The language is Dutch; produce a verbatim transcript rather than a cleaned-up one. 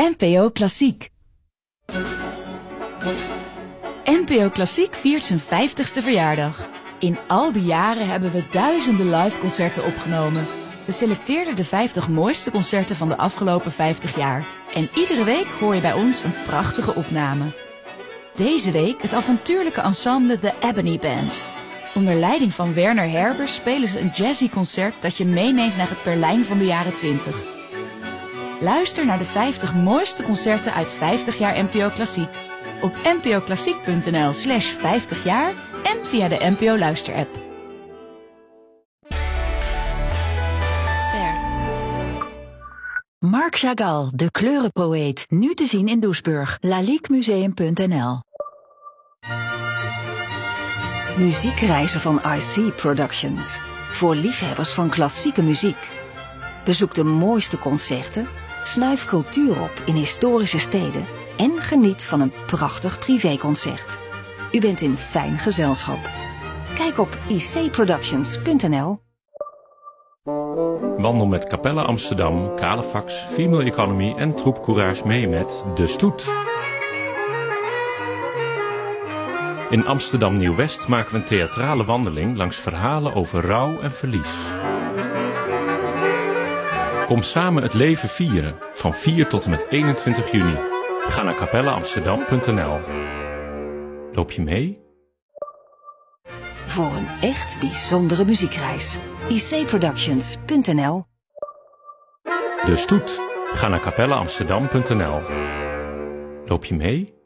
N P O Klassiek. N P O Klassiek viert zijn vijftigste verjaardag. In al die jaren hebben we duizenden liveconcerten opgenomen. We selecteerden de vijftig mooiste concerten van de afgelopen vijftig jaar. En iedere week hoor je bij ons een prachtige opname. Deze week het avontuurlijke ensemble The Ebony Band. Onder leiding van Werner Herbers spelen ze een jazzy concert dat je meeneemt naar het Berlijn van de jaren twintig. Luister naar de vijftig mooiste concerten uit vijftig jaar N P O Klassiek. Op npoklassiek.nl slash vijftig jaar en via de N P O Luisterapp. Ster. Marc Chagall, de kleurenpoëet, nu te zien in Doesburg. laliquemuseum punt n l. Muziekreizen van I C Productions. Voor liefhebbers van klassieke muziek. Bezoek de mooiste concerten, snuif cultuur op in historische steden en geniet van een prachtig privéconcert. U bent in fijn gezelschap. Kijk op i c productions punt n l. Wandel met Capella Amsterdam, Calefax, Female Economy en Troep Courage mee met De Stoet. In Amsterdam Nieuw-West maken we een theatrale wandeling langs verhalen over rouw en verlies. Kom samen het leven vieren, van vier tot en met eenentwintig juni. Ga naar capella amsterdam punt n l. Loop je mee? Voor een echt bijzondere muziekreis. i c productions punt n l. De Stoet. Ga naar capella amsterdam punt n l. Loop je mee?